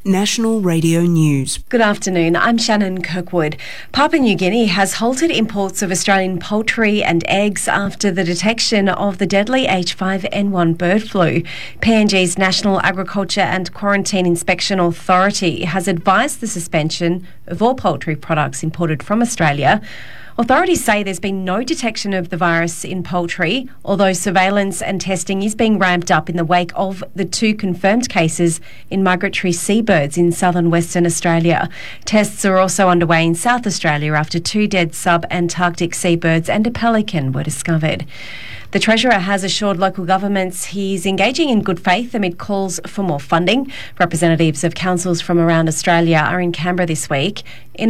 National Radio News. Good afternoon, I'm Shannon Kirkwood. Papua New Guinea has halted imports of Australian poultry and eggs after the detection of the deadly H5N1 bird flu. PNG's National Agriculture and Quarantine Inspection Authority has advised the suspension of all poultry products imported from Australia. Authorities say there's been no detection of the virus in poultry, although surveillance and testing is being ramped up in the wake of the 2 confirmed cases in migratory seabirds in southern Western Australia. Tests are also underway in South Australia after 2 dead sub-Antarctic seabirds and a pelican were discovered. The Treasurer has assured local governments he's engaging in good faith amid calls for more funding. Representatives of councils from around Australia are in Canberra this week in